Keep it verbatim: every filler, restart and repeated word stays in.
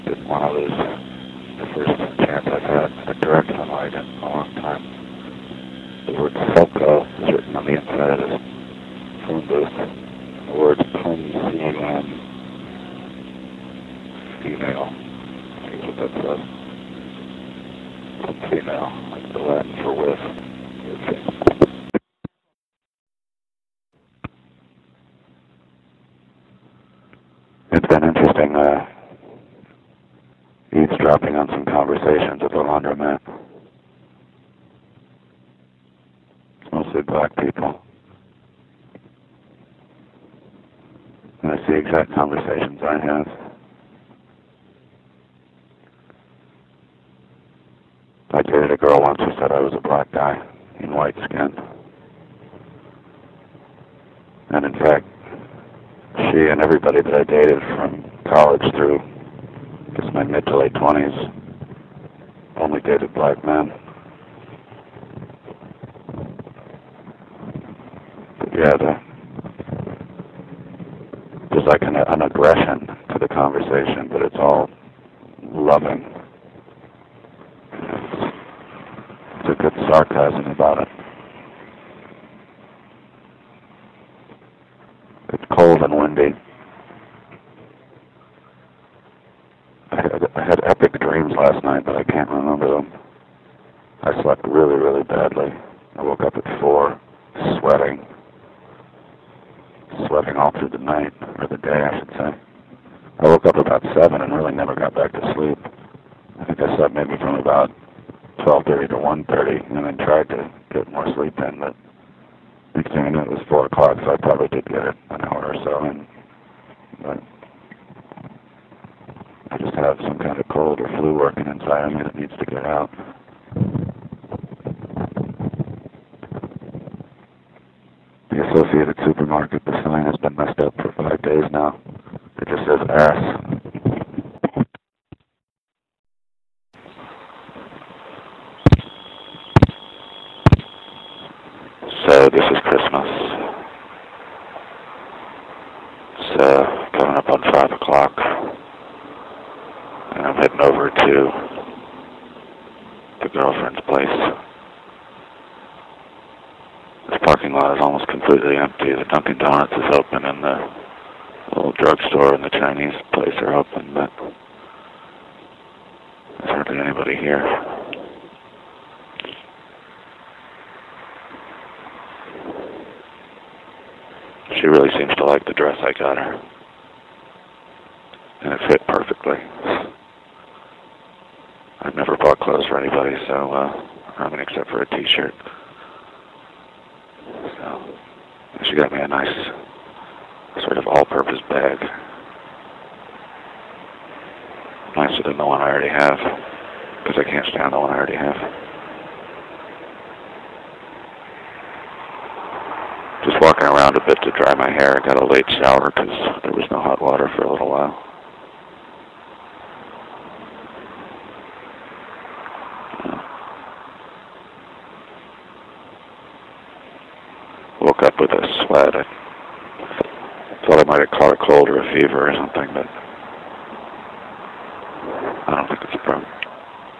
Didn't want to lose the first chance I've had at direct sunlight in a long time. The word Selco is written on the inside of this phone booth. The word Pum C U M, female. I guess what that says. Pum female, like the Latin for with. It's been interesting, uh, eavesdropping on some conversations at the laundromat. It's mostly black people. And it's the exact conversations I have. I dated a girl once who said I was a black guy in white skin. And in fact, she and everybody that I dated from college through, I guess, my mid to late twenties, only dated black men. But yeah, the, there's like an, an aggression to the conversation, but it's all loving. It's, it's a good sarcasm about it. It's cold and windy. I had, I had epic dreams last night, but I can't remember them. I slept really, really badly. I woke up at four, sweating. Sweating all through the night, or the day, I should say. I woke up about seven and really never got back to sleep. I think I slept maybe from about twelve thirty to one thirty, and then tried to get more sleep in, but next thing I knew it was four o'clock, so I probably did get it an hour or so in. But I just have some kind of cold or flu working inside of me that needs to get out. The Associated Supermarket, the sign has been messed up for five days now. It just says ass. So this is Christmas. It's uh, coming up on five o'clock. And I'm heading over to the girlfriend's place. This parking lot is almost completely empty. The Dunkin' Donuts is open and the little drugstore and the Chinese place are open, but there's hardly anybody here. She really seems to like the dress I got her. And it fit perfectly. I've never bought clothes for anybody, so, uh, I mean, except for a t-shirt. So, she got me a nice, sort of all-purpose bag. Nicer than the one I already have, because I can't stand the one I already have. Just walking around a bit to dry my hair. I got a late shower because there was no hot water for a little while. Woke up with a sweat. I thought I might have caught a cold or a fever or something, but